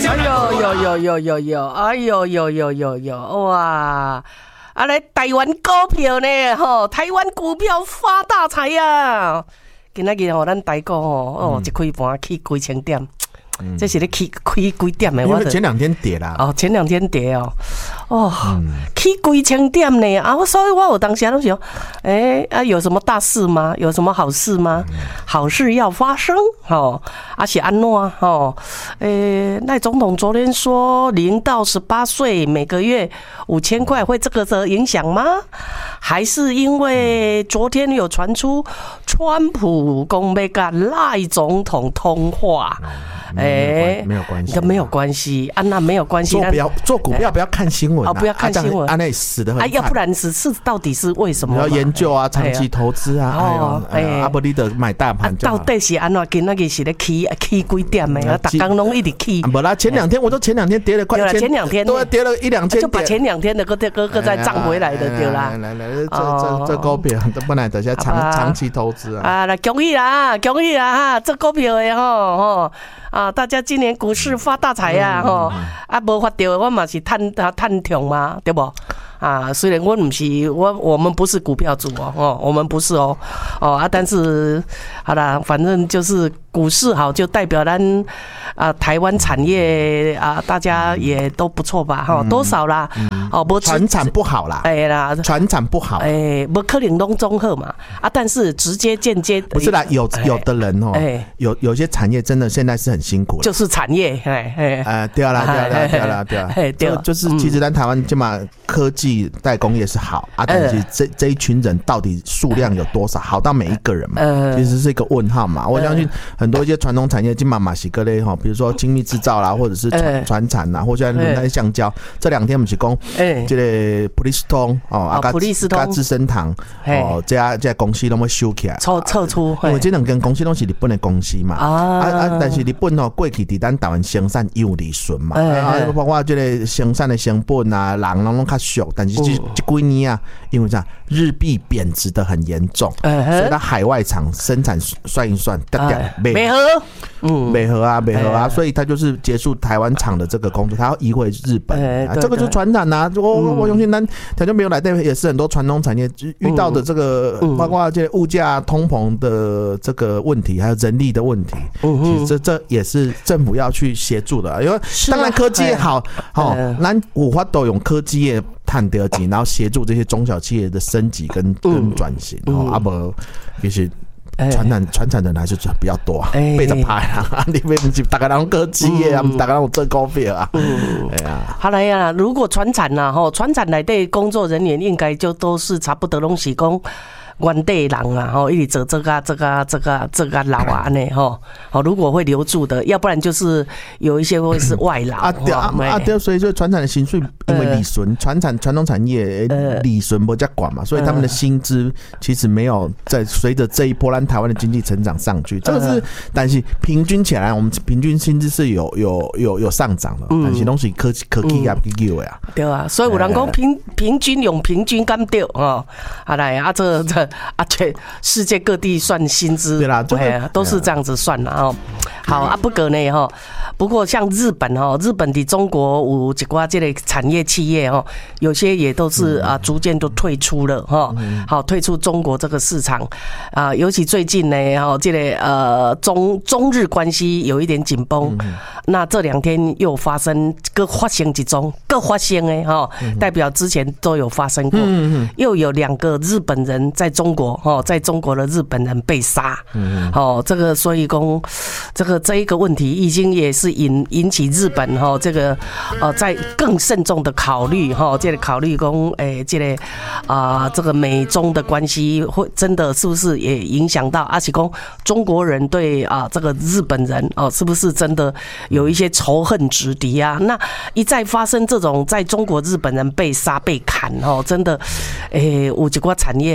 有，哎呦，哇！啊，来台湾股票呢，吼，台湾股票发大财呀！今仔日吼，咱台股吼，一开盘起几千点。这是咧起开几点的？ 因为前2天跌啦。 哦，前2天跌哦，起几千点呢啊！所以我有当时都想，有什么大事吗？有什么好事吗？好事要发生，是安怎赖总统昨天说0到18岁每个月5000块，会这个的影响吗？还是因为昨天有传出川普讲要跟赖总统通话？ 没有关系， 都没有关系啊，那没有关系。 做股票不要看新闻， 不要看新闻， 那死得很惨。 要不然是到底是为什么？ 要研究啊，长期投资啊，阿不你得买大盘就好。 到底是安怎？今仔日是咧起几点的？啊，逐工拢一直起。 不啦，前2天我说前2天跌了快1000， 前2天都跌了1-2千， 就把前2天的个再涨回来的对啦。 来，这股票本来就是长期投资啊。 来恭喜啦哈！这股票的吼。大家今年股市发大财呀！无发到我嘛是赚痛嘛，对不？虽然我不是我们不是股票组我们不是但是好啦，反正就是股市好，就代表咱台湾产业大家也都不错吧多少啦传产不好啦，传产不好不可能拢综合嘛但是直接间接不是啦，有的人有些产业真的现在是很辛苦， 就是产业对啦，就是其实咱台湾起码科技代工业是好但是这一群人到底数量有多少？好到每一个人嘛？其实是一个问号嘛。我相信很多一些传统产业，金马西哥类比如说精密制造啦，或者是传产啦，或者现在轮胎橡胶，这2天我们是讲这个普利司通跟资生堂这公司都会收起来， 撤出， 因为这2间公司都是日本的公司嘛但是日本过去在咱台湾生产有利润嘛包括这个生产的成本人拢较俗，但是这几年因为日币贬值的很严重，所以它海外厂生产算一算没合所以他就是结束台湾厂的这个工作，他要移回日本这个就是传产我相信咱条件没有来的也是很多传统产业遇到的这个包括这物价通膨的这个问题，还有人力的问题其实这也是政府要去协助的，因为当然科技也好咱有法度用科技业赚到钱，然后协助这些中小企业的升级跟转型不其实传产的人还是比较多背着拍你们不是大家人科技业大家人有做股票好来呀，如果传产传产内底工作人员应该就都是差不多拢是讲原地人一直做这个老安尼如果会留住的，要不然就是有一些会是外劳对，所以传产的薪水因为利润，传统产业利润不这管嘛，所以他们的薪资其实没有在随着这一波台湾的经济成长上去，这个是但是平均起来我们平均薪资是有上涨的，但是都是科技对啊，所以有人讲平均用平均干对来这世界各地算薪资， 对啦， 都是这样子算啦好不过呢不过像日本的中国有一寡这个产业企业有些也都是逐渐都退出了退出中国这个市场尤其最近呢这个中日关系有一点紧绷，那这2天又发生各发生一种各发生代表之前都有发生过又有2个日本人在中国的日本人被杀这个所以说这一个问题已经也是引起日本这个在更慎重的考虑这个考虑说这个美中的关系会真的是不是也影响到是说中国人对这个日本人是不是真的有一些仇恨直敌那一再发生这种在中国日本人被杀被砍真的有一寡产业想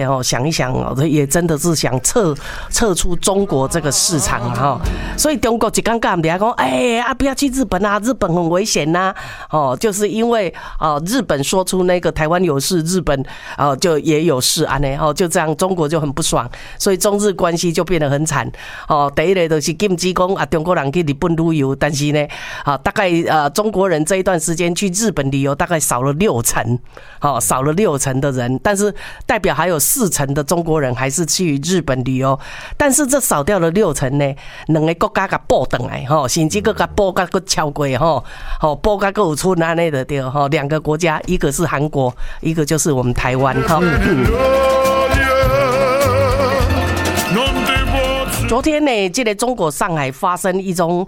一想哦，也真的是想撤出中国这个市场啊哈。所以中国就刚刚人家讲，不要去日本啊，日本很危险呐。哦，就是因为日本说出那个台湾有事，日本就也有事啊呢。就这样，中国就很不爽，所以中日关系就变得很惨。第一个就是禁止讲中国人去日本旅游，但是呢，大概中国人这一段时间去日本旅游大概少了60%，少了60%的人，但是代表还有40%的中国人还是去日本旅游，但是这少掉了60%呢，两个国家给补回来，甚至个补到个超过补到个有出那类的对两个国家，一个是韩国，一个就是我们台湾昨天呢，这个中国上海发生一种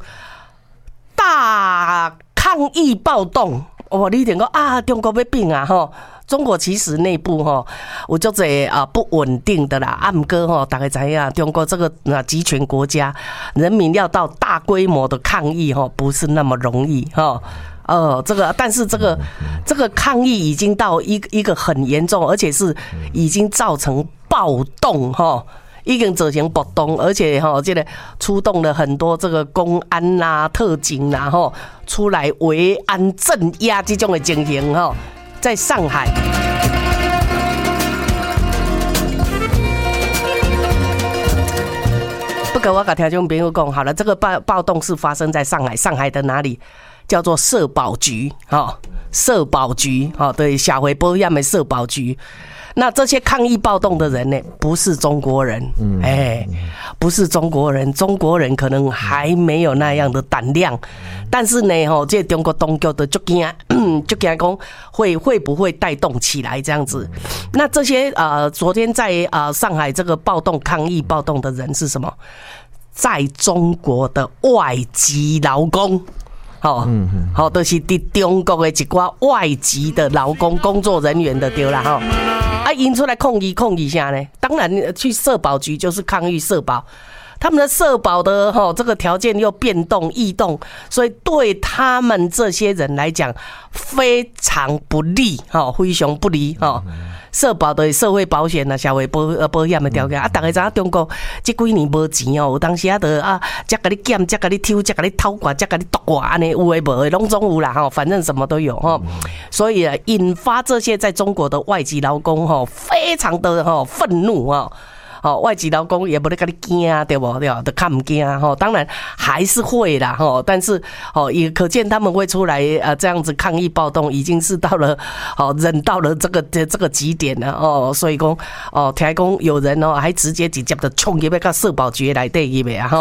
大抗议暴动，你听讲中国要变啊中国其实内部有足侪不稳定的啦，不过大家知影中国这个集权国家，人民要到大规模的抗议不是那么容易但是这个抗议已经到一个很严重，而且是已经造成暴动已经造成暴动，而且这个出动了很多这个公安啦、特警啦出来维安镇压这种的情形在上海。不过我跟听众朋友讲好了，这个暴动是发生在上海，上海的哪里？叫做社保局社保局对，社会保险的社保局。那这些抗议暴动的人呢，不是中国人，不是中国人，中国人可能还没有那样的胆量，但是呢，这中国当局的就惊讲会不会带动起来这样子？那这些昨天在上海这个抗议暴动的人是什么？在中国的外籍劳工。就是在中国的一寡外籍的劳工工作人员的对啦因出来抗议啥呢？当然去社保局就是抗议社保，他们的社保的这个条件又变动异动，所以对他们这些人来讲非常不利非常不利社保的社会保险社会保险的条件大家知影中国这几年没钱有当时才给你减，才给你抽，才给你偷刮，才给你夺刮，有的没的拢总有啦反正什么都有所以引发这些在中国的外籍劳工非常的愤怒外籍劳工也不能跟你惊对不对？都看不惊当然还是会啦但是也可见他们会出来这样子抗议暴动，已经是到了忍到了这个极点了所以讲听讲有人还直接的冲入到社保局内底去的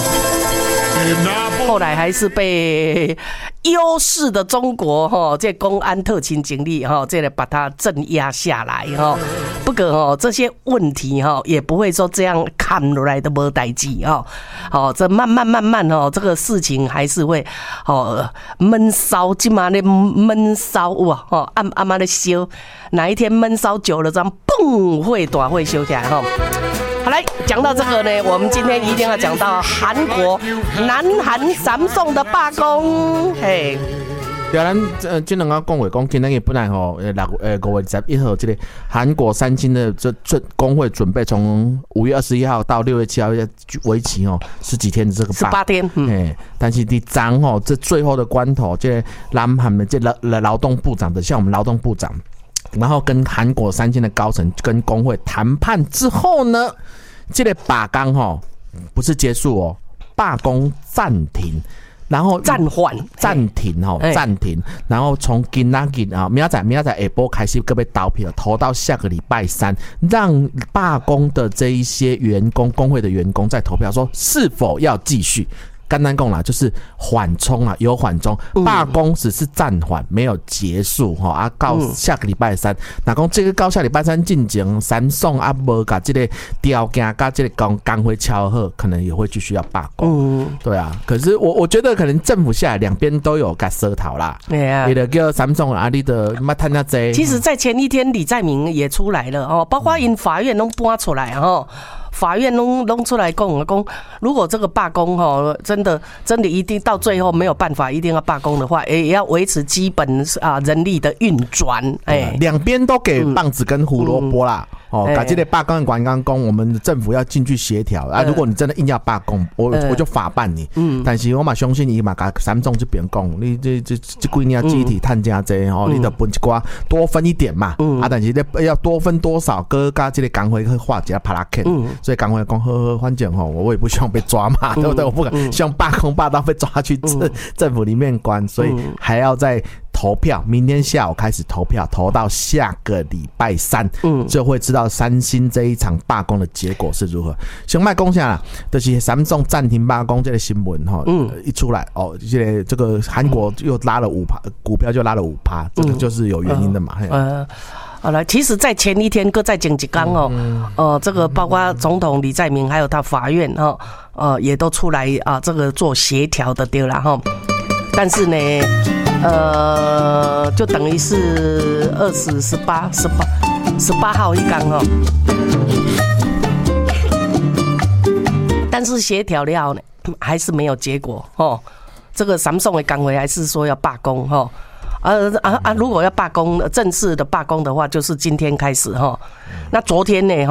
后来还是被优势的中国这公安特勤警力这来把它镇压下来不过这些问题也不会说这样看落来都没代志这慢慢这个事情还是会闷烧，今嘛的闷烧哇暗的烧，哪一天闷烧久了，这样嘣会大会烧起来好，来讲到这个呢，我们今天一定要讲到韩国南韩Samsung的罢工。嘿， 对啊，咱这两个讲话讲，今天本来5月21号，这个韩国三星的这工会准备从5月21号到6月7号为期10几天的这个 18天。 但是你昨这最后的关头，这南韩的这劳动部长的，像我们劳动部长。然后跟韩国三星的高层跟工会谈判之后呢，这个罢工不是结束罢工暂停，然后暂停，然后从今仔日明仔下晡开始各位投票，投到下个礼拜3，让罢工的这一些员工工会的员工在投票说是否要继续。简单讲啦，就是缓冲啦，有缓冲，罢工只是暂缓，没有结束到下个礼拜3。那讲这个到下礼拜3进行，Samsung无把这个条件跟这个工会敲好，可能也会继续要罢工。对啊，可是我觉得可能政府下来两边都有跟舌头啦。对啊，你的叫Samsung你的没谈那这。 其实，在前一天李在明也出来了包括因法院都搬出来法院弄出来讲，如果这个罢工真的一定到最后没有办法，一定要罢工的话，也要维持基本人力的运转。 两边都给棒子跟胡萝卜啦。把这个罢工的管刚讲，我们政府要进去协调啊。如果你真的硬要罢工，我就法办你。但是我嘛相信伊嘛甲三中这边讲，你这几年集体探加这你得分一寡多分一点嘛。但是要多分多少，搁加这个工会去画一下帕拉肯。所以工会讲呵，反正我也不希望被抓嘛，对不对？我不敢希望罢工罢到被抓去政府里面关，所以还要再投票，明天下午开始投票，投到下个礼拜3，就会知道三星这一场罢工的结果是如何。先卖讲下啦，就是三中暂停罢工这个新闻一出来这个韩国又拉了5%，股票就拉了5%，这个就是有原因的嘛。 好了，其实，在前一天各在经济刚这个包括总统李在明还有他法院也都出来这个做协调的对啦哈，但是呢。就等于是18号一刚但是协调了呢，还是没有结果这个Samsung的工会还是说要罢工如果要罢工，正式的罢工的话，就是今天开始那昨天呢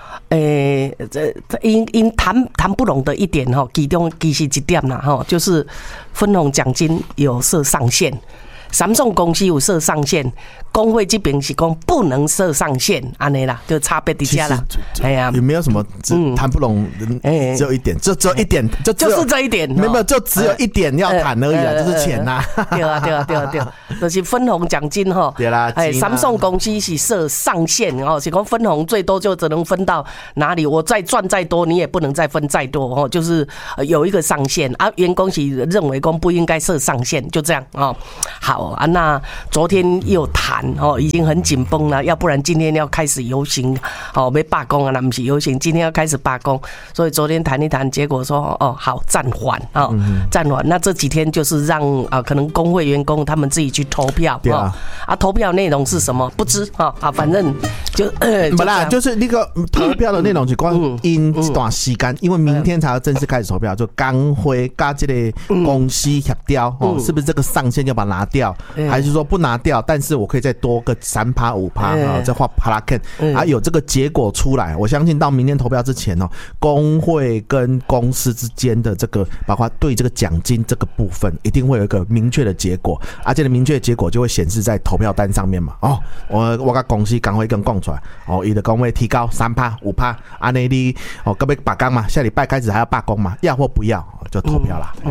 因谈不拢的一点其实一点啦就是分红奖金有设上限，Samsung公司有设上限，工会这边是讲不能设上限，安尼啦，就差别在这啦。 有没有什么谈不拢？只有一点，只有一点， 就是这一点， 没有，就只有一点要谈而已啦，就是钱呐。 对啊，就是分红奖金对啦 ，Samsung公司是设上限是讲分红最多就只能分到哪里，我再赚再多，你也不能再分再多就是有一个上限啊。员工是认为讲不应该设上限，就这样好。那昨天又谈已经很紧绷了，要不然今天要开始游行要罢工啊，那不是游行，今天要开始罢工，所以昨天谈一谈，结果说好暂缓暂缓。那这几天就是让可能工会员工他们自己去投票投票内容是什么不知反正就不啦，就是那个投票的内容是关因这段时间，因为明天才要正式开始投票，就工会跟这个公司协调是不是这个上限要把它拿掉，还是说不拿掉，但是我可以再多个3%、5%再画帕拉肯有这个结果出来，我相信到明天投票之前工会跟公司之间的这个包括对这个奖金这个部分一定会有一个明确的结果这个明确的结果就会显示在投票单上面嘛我跟公司工会跟讲出来他就说会提高3%、5%安尼你要罢工嘛，下礼拜开始还要罢工嘛，要或不要就投票啦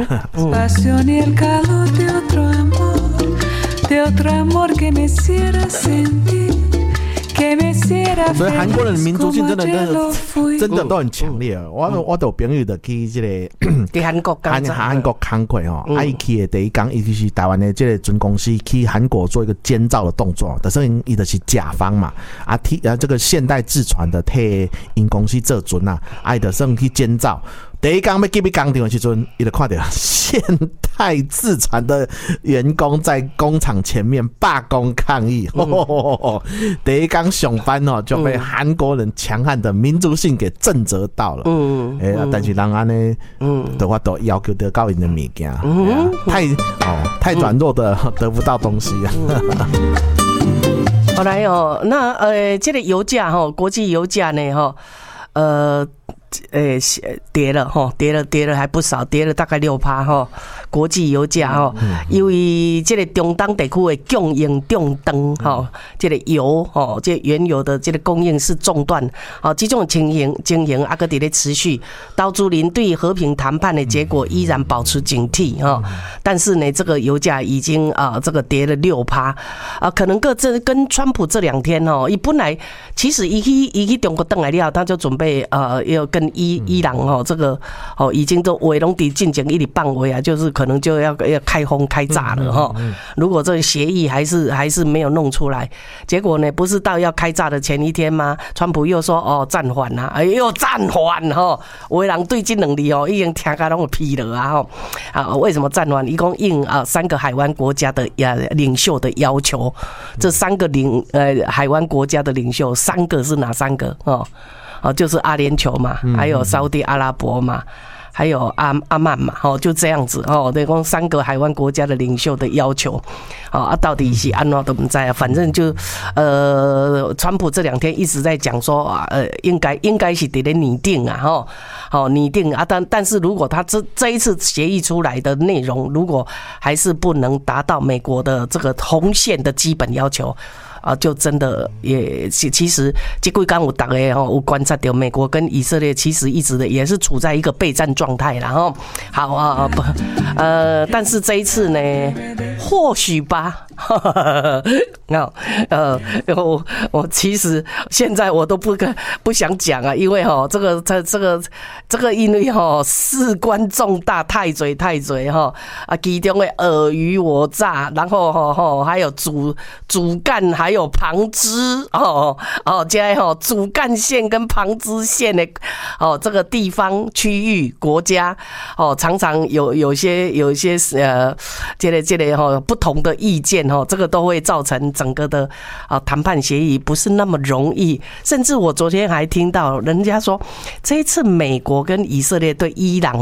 de otro amor que me hiciera sentir所以韩国人的民族性真的都很强烈我都有朋友就去这个去韩国工会伊去的第一天伊就是台湾的这个准公司去韩国做一个监造的动作，但是伊就是甲方嘛这个现代制船的替因公司做准伊就算去监造。第一天要进去工厂的时阵，他就看到现代制船的员工在工厂前面罢工抗议。第一天上班就被韩国人强悍的民族性给震慑到了。但是人安呢，的话都要求得到因的物件，太软弱的得不到东西。 后来那这个油价国际油价呢跌了还不少，跌了大概6%国际油价因为这个中东地区的供应中断这个油这原油的这个供应是中断这种情形还在持续。刀珠林对和平谈判的结果依然保持警惕但是呢，这个油价已经这个跌了6%可能跟川普这2天伊本来其实伊去中国回来了，他就准备要跟伊朗这个已经都话拢伫进前一直放话就是可能就要开轰开炸了如果这个协议还是没有弄出来，结果呢不是到要开炸的前一天吗？川普又说暂缓又暂缓有的人对这2字已经听到拢有疲了为什么暂缓？一共应3个海湾国家的领袖的要求，这3个海湾国家的领袖3个是哪3个就是阿联酋嘛，还有沙特阿拉伯嘛。还有阿曼嘛，就这样子等于说3个海湾国家的领袖的要求，到底是安怎都不知道，反正就川普这2天一直在讲说应该是得拟定啊，拟定啊，但是如果他这一次协议出来的内容，如果还是不能达到美国的这个红线的基本要求。就真的也其实这几天有大家有观察到，美国跟以色列其实一直的也是处在一个备战状态啦好但是这一次呢，或许吧，我其实现在我都不想讲啊，因为这个因为事关重大，太嘴其中的尔虞我诈，然后还有主干还有旁支现在主干线跟旁支线的这个地方区域国家常常有些这个不同的意见这个都会造成整个的谈判协议不是那么容易，甚至我昨天还听到人家说，这一次美国跟以色列对伊朗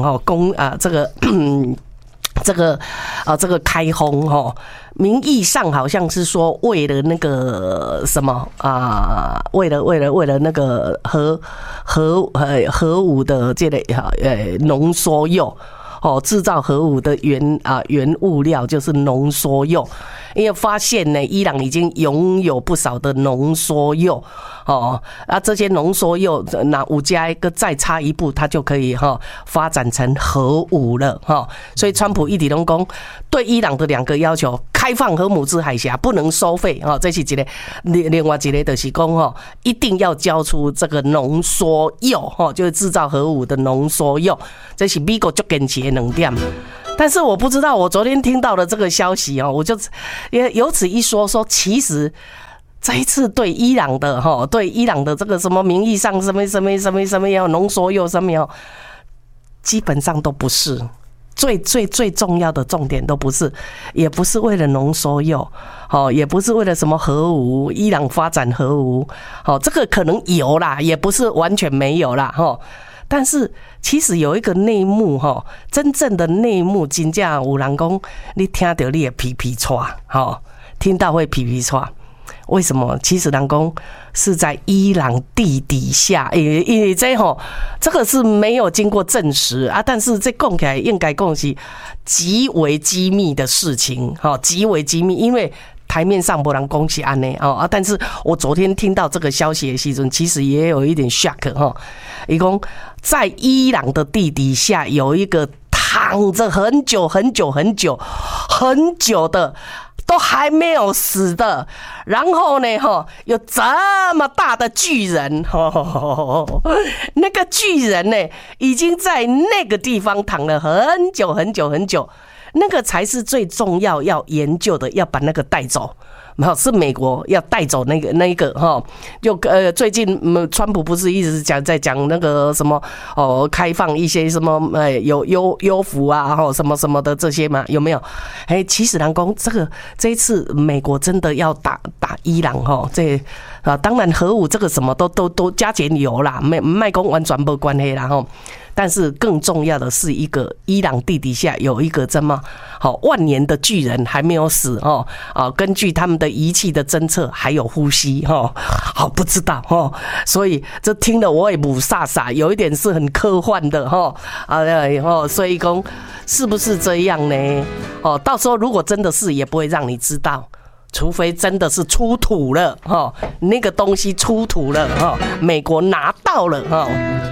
这个开轰名义上好像是说为了那个什么为了那个核武的这个浓缩铀制造核武的原物料就是浓缩铀，因为发现呢，伊朗已经拥有不少的浓缩铀这些浓缩铀那5加1个再差一步，它就可以发展成核武了所以川普一直都说对伊朗的2个要求：开放荷姆兹海峡，不能收费这是一个；另外一个就是说一定要交出这个浓缩铀就是制造核武的浓缩铀，这是美国最坚持的2点。但是我不知道，我昨天听到的这个消息我就也由此一说，其实这一次对伊朗的这个什么名义上什么要浓缩铀什么基本上都不是最重要的重点，都不是，也不是为了浓缩铀也不是为了什么核武，伊朗发展核武这个可能有啦，也不是完全没有啦但是其实有一个内幕真正的内幕真的有人说你听到你也皮皮唰听到会皮皮唰，为什么？其实人说是在伊朗地底下，因为这个是没有经过证实但是这讲起来应该讲是极为机密的事情极为机密，因为台面上没人讲是这样但是我昨天听到这个消息的时候，其实也有一点 shock 他说在伊朗的地底下有一个躺着很久的都还没有死的，然后呢有这么大的巨人那个巨人呢已经在那个地方躺了很久，那个才是最重要要研究的，要把那个带走。是美国要带走那个就最近川普不是一直在讲那个什么开放一些什么有优福什么什么的这些嘛，有没有？其实人讲这一次美国真的要打伊朗当然核武这个什么都加减有啦，没讲完全没关系啦但是更重要的是一个伊朗地底下有一个这么万年的巨人还没有死根据他们的仪器的侦测还有呼吸不知道所以这听了我也不傻傻，有一点是很科幻的所以说是不是这样呢？到时候如果真的是也不会让你知道，除非真的是出土了那个东西出土了美国拿到了